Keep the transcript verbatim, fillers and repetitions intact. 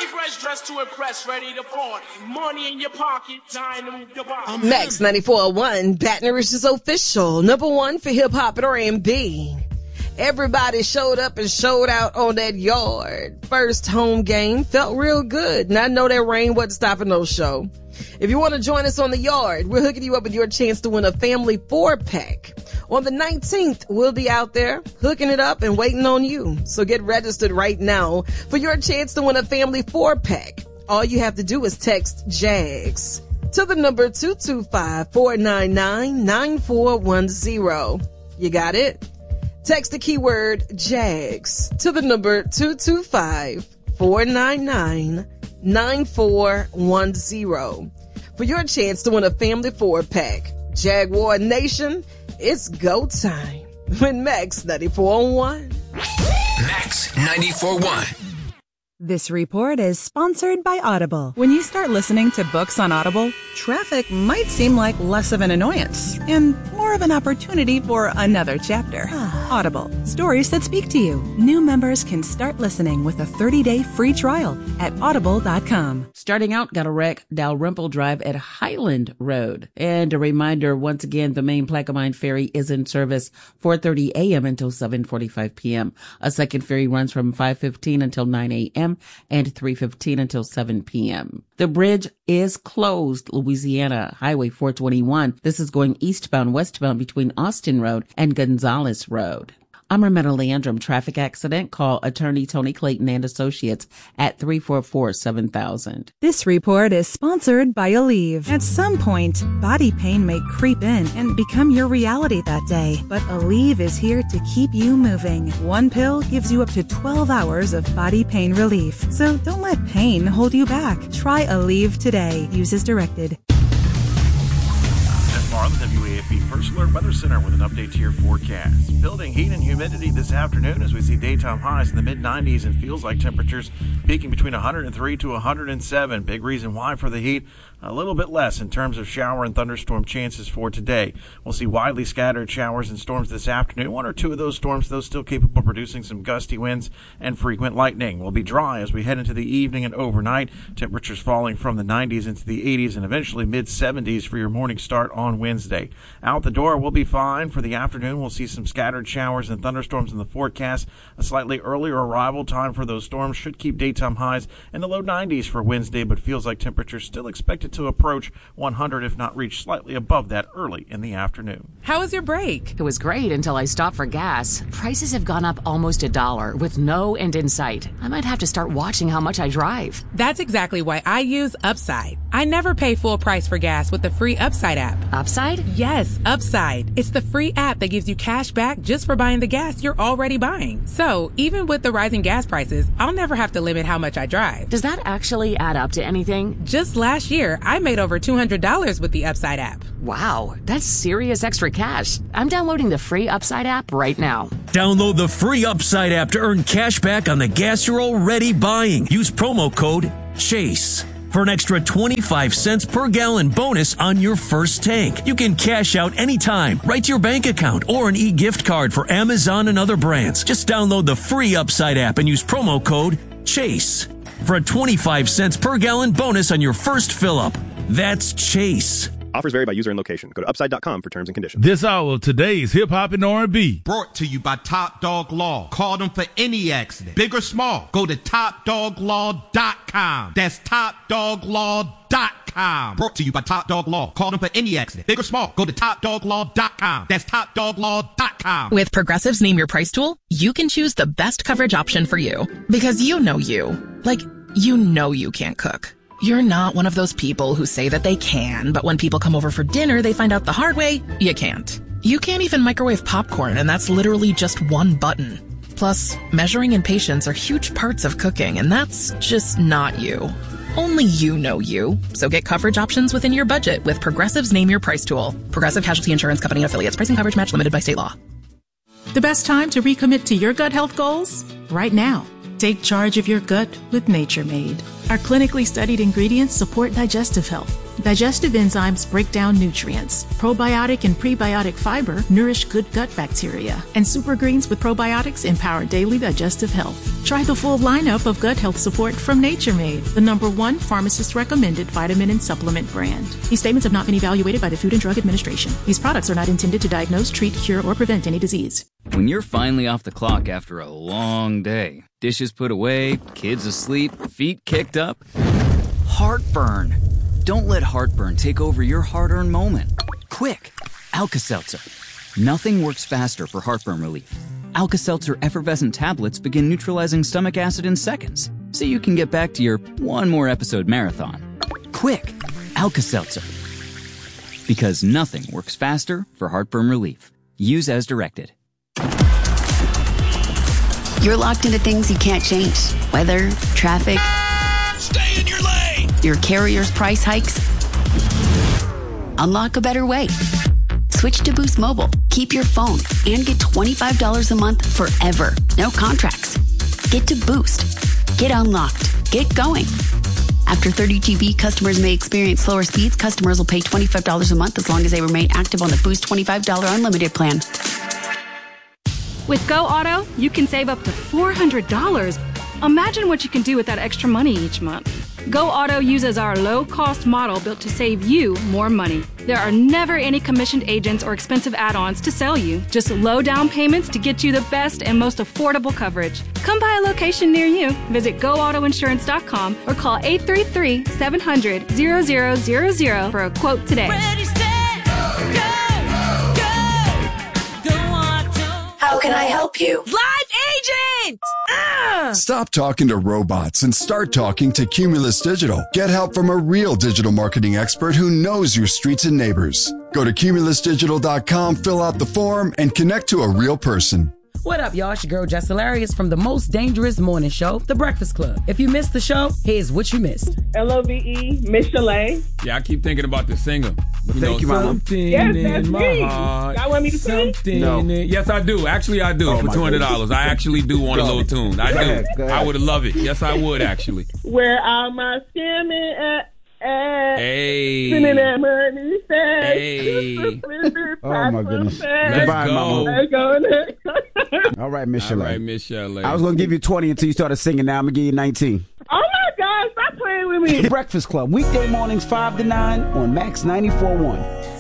fresh, dressed to impress, ready to party. Money in your pocket, time to move your body. Max ninety-four point one, Baton Rouge's official number one for hip hop and R and B. Everybody showed up and showed out on that yard. First home game felt real good, and I know that rain wasn't stopping no show. If you want to join us on the yard, we're hooking you up with your chance to win a family four-pack. On the nineteenth, we'll be out there hooking it up and waiting on you. So get registered right now for your chance to win a family four-pack. All you have to do is text JAGS to the number two two five, four nine nine, nine four one zero. You got it? Text the keyword JAGS to the number two two five, four nine nine, nine four one zero for your chance to win a family four-pack. Jaguar Nation, it's go time with Max ninety-four point one. Max ninety-four point one. This report is sponsored by Audible. When you start listening to books on Audible, traffic might seem like less of an annoyance and more of an opportunity for another chapter. Audible, stories that speak to you. New members can start listening with a thirty-day free trial at audible dot com. Starting out, got a wreck Dalrymple Drive at Highland Road. And a reminder, once again, the main Plaquemine ferry is in service four thirty a.m. until seven forty-five p.m. A second ferry runs from five fifteen until nine a.m. and three fifteen until seven p.m. The bridge is closed, Louisiana Highway four twenty-one. This is going eastbound, westbound between Austin Road and Gonzales Road. I'm Rametta Landrum. Traffic accident? Call attorney Tony Clayton and Associates at three four four, seven thousand. This report is sponsored by Aleve. At some point, body pain may creep in and become your reality that day. But Aleve is here to keep you moving. One pill gives you up to twelve hours of body pain relief. So don't let pain hold you back. Try Aleve today. Use as directed. Tomorrow, the W A F B First Alert Weather Center with an update to your forecast. Building heat and humidity this afternoon as we see daytime highs in the mid nineties and feels like temperatures peaking between one hundred three to one hundred seven. Big reason why for the heat, a little bit less in terms of shower and thunderstorm chances for today. We'll see widely scattered showers and storms this afternoon. One or two of those storms, though, still capable of producing some gusty winds and frequent lightning. We'll be dry as we head into the evening and overnight. Temperatures falling from the nineties into the eighties and eventually mid seventies for your morning start on Wednesday. Out the door, we'll be fine. For the afternoon, we'll see some scattered showers and thunderstorms in the forecast. A slightly earlier arrival time for those storms should keep daytime highs in the low nineties for Wednesday, but feels like temperatures still expected to approach one hundred, if not reach slightly above that early in the afternoon. How was your break? It was great until I stopped for gas. Prices have gone up almost a dollar with no end in sight. I might have to start watching how much I drive. That's exactly why I use Upside. I never pay full price for gas with the free Upside app. Upside? Yes, Upside. It's the free app that gives you cash back just for buying the gas you're already buying. So even with the rising gas prices, I'll never have to limit how much I drive. Does that actually add up to anything? Just last year, I made over two hundred dollars with the Upside app. Wow, that's serious extra cash. I'm downloading the free Upside app right now. Download the free Upside app to earn cash back on the gas you're already buying. Use promo code CHASE for an extra twenty-five cents per gallon bonus on your first tank. You can cash out anytime, right to your bank account, or an e-gift card for Amazon and other brands. Just download the free Upside app and use promo code CHASE for a twenty-five cents per gallon bonus on your first fill-up. That's CHASE. Offers vary by user and location. Go to upside dot com for terms and conditions. This hour of today's Hip Hop and R and B. Brought to you by Top Dog Law. Call them for any accident, big or small. Go to top dog law dot com. That's top dog law dot com. Brought to you by Top Dog Law. Call them for any accident, big or small. Go to top dog law dot com. That's top dog law dot com. With Progressive's Name Your Price tool, you can choose the best coverage option for you. Because you know you. Like, you know you can't cook. You're not one of those people who say that they can, but when people come over for dinner, they find out the hard way, you can't. You can't even microwave popcorn, and that's literally just one button. Plus, measuring and patience are huge parts of cooking, and that's just not you. Only you know you. So get coverage options within your budget with Progressive's Name Your Price tool. Progressive Casualty Insurance Company and affiliates. Pricing coverage match limited by state law. The best time to recommit to your gut health goals? Right now. Take charge of your gut with Nature Made. Our clinically studied ingredients support digestive health, Digestive enzymes break down nutrients. Probiotic and prebiotic fiber nourish good gut bacteria. And Super Greens with probiotics empower daily digestive health. Try the full lineup of gut health support from Nature Made, the number one pharmacist-recommended vitamin and supplement brand. These statements have not been evaluated by the Food and Drug Administration. These products are not intended to diagnose, treat, cure, or prevent any disease. When you're finally off the clock after a long day, dishes put away, kids asleep, feet kicked up, heartburn. Don't let heartburn take over your hard-earned moment. Quick, Alka-Seltzer. Nothing works faster for heartburn relief. Alka-Seltzer effervescent tablets begin neutralizing stomach acid in seconds, so you can get back to your one more episode marathon. Quick, Alka-Seltzer. Because nothing works faster for heartburn relief. Use as directed. You're locked into things you can't change. Weather, traffic. Stay in your lane! Your carrier's price hikes. Unlock a better way. Switch to Boost Mobile. Keep your phone and get twenty-five dollars a month forever. No contracts. Get to Boost. Get unlocked. Get going. After thirty G B, customers may experience slower speeds. Customers will pay twenty-five dollars a month as long as they remain active on the Boost twenty-five dollars unlimited plan. With Go Auto, you can save up to four hundred dollars. Imagine what you can do with that extra money each month. Go Auto uses our low-cost model built to save you more money. There are never any commissioned agents or expensive add-ons to sell you. Just low down payments to get you the best and most affordable coverage. Come by a location near you. Visit go auto insurance dot com or call eight three three, seven hundred, zero zero zero zero for a quote today. Ready, set, go, go, go Auto. How can I help you? Live agent! Ah! Stop talking to robots and start talking to Cumulus Digital. Get help from a real digital marketing expert who knows your streets and neighbors. Go to cumulus digital dot com, fill out the form, and connect to a real person. What up, y'all? It's your girl, Jess Hilarious from the most dangerous morning show, The Breakfast Club. If you missed the show, here's what you missed. L O V E, Miss Chalet. Yeah, I keep thinking about the singer. You Thank know, you, Mama. something Yes, in that's my me. heart. Y'all want me to sing? Something No. in- Yes, I do. Actually, I do. Oh, for my two hundred dollars. I actually do want a Go little ahead. tune. I Go do. ahead, go ahead. I would love it. Yes, I would, actually. Where are my skimming at? at Hey. Spinning that money fast. Hey. Oh, my goodness. Let's Goodbye, go. Mama. Let's go. All right, Miss All Chalet. right, Miss Chalet. I was going to give you twenty until you started singing. Now I'm going to give you nineteen. Oh, my God. Stop playing with me. The Breakfast Club, weekday mornings five to nine on Max ninety-four point one.